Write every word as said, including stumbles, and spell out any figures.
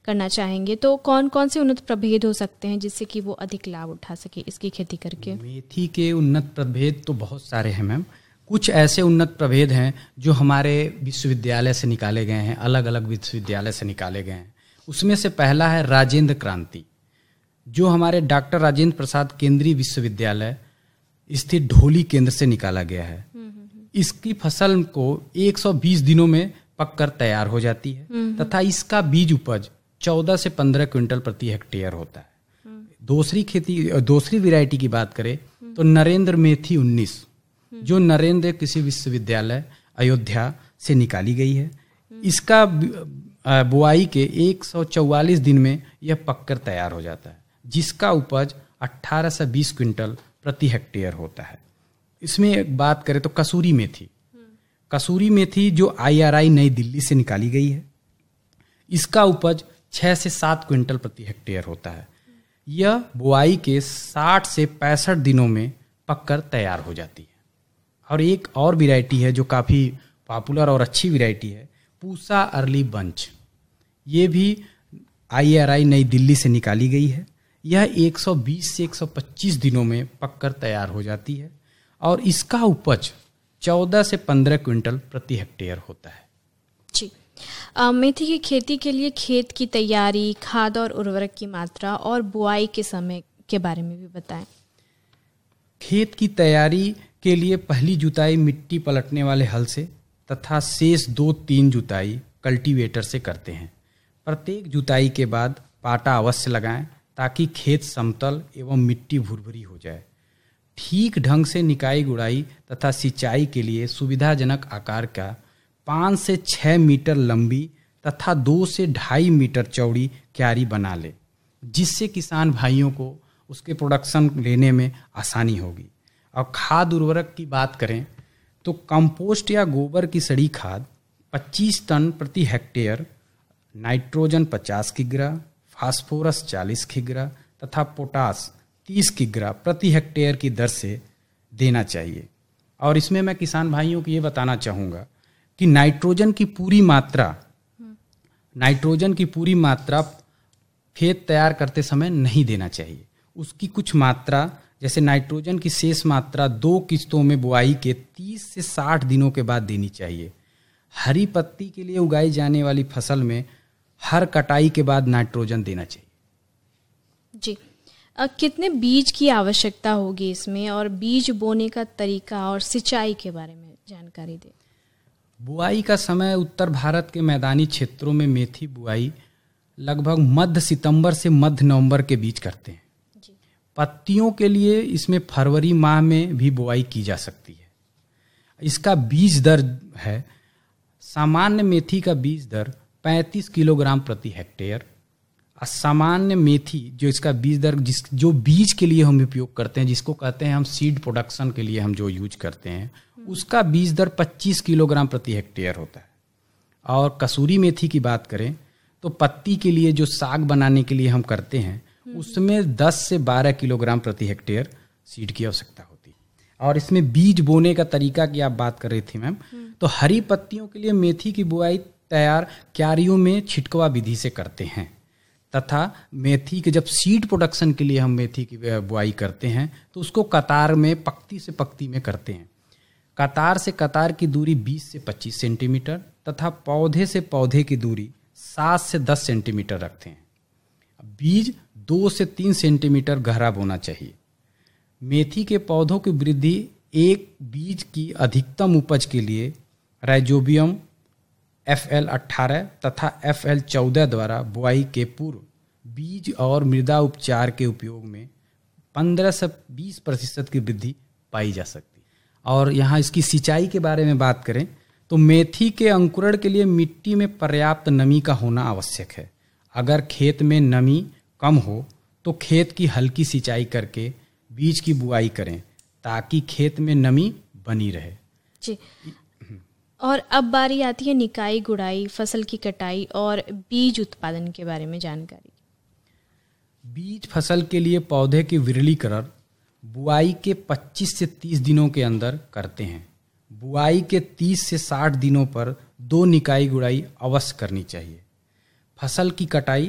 करना चाहेंगे तो कौन कौन से उन्नत प्रभेद हो सकते हैं जिससे कि वो अधिक लाभ उठा सके इसकी खेती करके? मेथी के उन्नत प्रभेद तो बहुत सारे हैं मैम। कुछ ऐसे उन्नत प्रभेद हैं जो हमारे विश्वविद्यालय से निकाले गए हैं, अलग अलग विश्वविद्यालय से निकाले गए हैं। उसमें से पहला है राजेंद्र क्रांति, जो हमारे डॉक्टर राजेंद्र प्रसाद केंद्रीय विश्वविद्यालय स्थित ढोली केंद्र से निकाला गया है। इसकी फसल को एक सौ बीस दिनों में पककर तैयार हो जाती है तथा इसका बीज उपज चौदह से पंद्रह क्विंटल प्रति हेक्टेयर होता है। दूसरी खेती दूसरी वैरायटी की बात करें तो नरेंद्र मेथी उन्नीस, जो नरेंद्र कृषि विश्वविद्यालय अयोध्या से निकाली गई है। इसका बुआई के एक सौ चौवालीस दिन में यह पककर तैयार हो जाता है, जिसका उपज अठारह से बीस क्विंटल प्रति हेक्टेयर होता है। इसमें एक बात करें तो कसूरी मेथी, कसूरी मेथी जो आईआरआई नई दिल्ली से निकाली गई है, इसका उपज छः से सात क्विंटल प्रति हेक्टेयर होता है। यह बुआई के साठ से पैंसठ दिनों में पककर तैयार हो जाती है। और एक और वैरायटी है जो काफ़ी पॉपुलर और अच्छी वैरायटी है, पूसा अर्ली बंच। ये भी आईआरआई नई दिल्ली से निकाली गई है। यह एक सौ बीस से एक सौ पच्चीस दिनों में पककर तैयार हो जाती है और इसका उपज चौदह से पंद्रह क्विंटल प्रति हेक्टेयर होता है। जी, आ, मेथी की खेती के लिए खेत की तैयारी, खाद और उर्वरक की मात्रा और बुआई के समय के बारे में भी बताएं। खेत की तैयारी के लिए पहली जुताई मिट्टी पलटने वाले हल से तथा शेष दो तीन जुताई कल्टीवेटर से करते हैं। प्रत्येक जुताई के बाद पाटा अवश्य लगाएं ताकि खेत समतल एवं मिट्टी भुरभुरी हो जाए। ठीक ढंग से निकाई गुड़ाई तथा सिंचाई के लिए सुविधाजनक आकार का पाँच से छः मीटर लंबी तथा दो से ढाई मीटर चौड़ी क्यारी बना ले, जिससे किसान भाइयों को उसके प्रोडक्शन लेने में आसानी होगी। और खाद उर्वरक की बात करें तो कंपोस्ट या गोबर की सड़ी खाद पच्चीस टन प्रति हेक्टेयर, नाइट्रोजन पचास किग्रा, फास्फोरस चालीस किग्रा तथा पोटास तीस किग्रा प्रति हेक्टेयर की दर से देना चाहिए। और इसमें मैं किसान भाइयों को ये बताना चाहूँगा कि नाइट्रोजन की पूरी मात्रा नाइट्रोजन की पूरी मात्रा खेत तैयार करते समय नहीं देना चाहिए। उसकी कुछ मात्रा, जैसे नाइट्रोजन की शेष मात्रा दो किस्तों में बुआई के तीस से साठ दिनों के बाद देनी चाहिए। हरी पत्ती के लिए उगाई जाने वाली फसल में हर कटाई के बाद नाइट्रोजन देना चाहिए। जी, अब कितने बीज की आवश्यकता होगी इसमें, और बीज बोने का तरीका और सिंचाई के बारे में जानकारी दें। बुआई का समय उत्तर भारत के मैदानी क्षेत्रों में मेथी बुआई लगभग मध्य सितंबर से मध्य नवंबर के बीच करते हैं। जी। पत्तियों के लिए इसमें फरवरी माह में भी बुआई की जा सकती है। इसका बीज दर है, सामान्य मेथी का बीज दर पैंतीस किलोग्राम प्रति हेक्टेयर। सामान्य मेथी जो इसका बीज दर जिस जो बीज के लिए हम उपयोग करते हैं, जिसको कहते हैं हम सीड प्रोडक्शन के लिए हम जो यूज करते हैं, उसका बीज दर पच्चीस किलोग्राम प्रति हेक्टेयर होता है। और कसूरी मेथी की बात करें तो पत्ती के लिए जो साग बनाने के लिए हम करते हैं, उसमें दस से बारह किलोग्राम प्रति हेक्टेयर सीड की आवश्यकता होती है। और इसमें बीज बोने का तरीका की आप बात कर रही थी मैम, तो हरी पत्तियों के लिए मेथी की बुआई तैयार क्यारियों में छिटकवा विधि से करते हैं तथा मेथी के जब सीड प्रोडक्शन के लिए हम मेथी की बुआई करते हैं तो उसको कतार में पंक्ति से पंक्ति में करते हैं। कतार से कतार की दूरी बीस से पच्चीस सेंटीमीटर तथा पौधे से पौधे की दूरी सात से दस सेंटीमीटर रखते हैं। बीज दो से तीन सेंटीमीटर गहरा बोना चाहिए। मेथी के पौधों की वृद्धि एक बीज की अधिकतम उपज के लिए राइजोबियम एफ एल अट्ठारह तथा एफ एल चौदह द्वारा बुआई के पूर्व बीज और मृदा उपचार के उपयोग में पंद्रह से बीस प्रतिशत की वृद्धि पाई जा सकती है। और यहाँ इसकी सिंचाई के बारे में बात करें तो मेथी के अंकुरण के लिए मिट्टी में पर्याप्त नमी का होना आवश्यक है। अगर खेत में नमी कम हो तो खेत की हल्की सिंचाई करके बीज की बुआई करें ताकि खेत में नमी बनी रहे। जी, और अब बारी आती है निकाई गुड़ाई, फसल की कटाई और बीज उत्पादन के बारे में जानकारी। बीज फसल के लिए पौधे की विरलीकरण बुआई के पच्चीस से तीस दिनों के अंदर करते हैं। बुआई के तीस से साठ दिनों पर दो निकाई गुड़ाई अवश्य करनी चाहिए। फसल की कटाई